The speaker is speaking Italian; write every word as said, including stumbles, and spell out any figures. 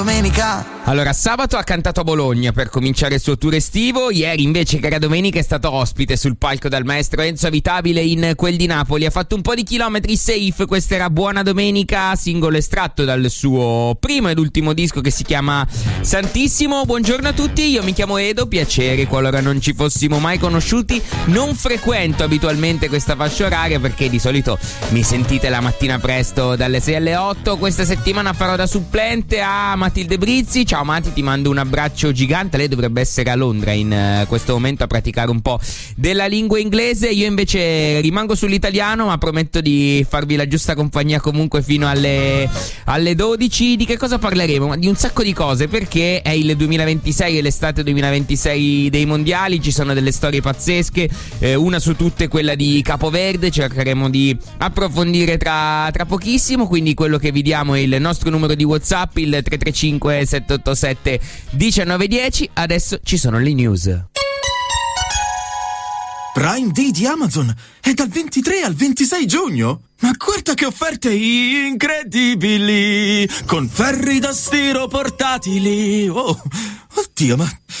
Domenica. Allora, sabato ha cantato a Bologna per cominciare il suo tour estivo. Ieri invece, che era domenica, è stato ospite sul palco dal maestro Enzo Avitabile in quel di Napoli. Ha fatto un po' di chilometri safe. Questa era Buona Domenica, singolo estratto dal suo primo ed ultimo disco che si chiama Santissimo. Buongiorno a tutti, io mi chiamo Edo, piacere qualora non ci fossimo mai conosciuti. Non frequento abitualmente questa fascia oraria perché di solito mi sentite la mattina presto dalle sei alle otto. Questa settimana farò da supplente a Matilde Brizzi. Ciao Mati, ti mando un abbraccio gigante. Lei dovrebbe essere a Londra in uh, questo momento a praticare un po' della lingua inglese. Io invece rimango sull'italiano, ma prometto di farvi la giusta compagnia comunque fino alle, alle dodici. Di che cosa parleremo? Di un sacco di cose, perché è il duemilaventisei, è l'estate duemilaventisei dei mondiali. Ci sono delle storie pazzesche, eh, una su tutte quella di Capoverde. Cercheremo di approfondire tra, tra pochissimo. Quindi quello che vi diamo è il nostro numero di WhatsApp, il tre tre cinque sette otto sette uno nove uno zero. Adesso ci sono le news. Prime Day di Amazon è dal ventitré al ventisei giugno. Ma guarda che offerte incredibili, con ferri da stiro portatili. Oh, oddio, ma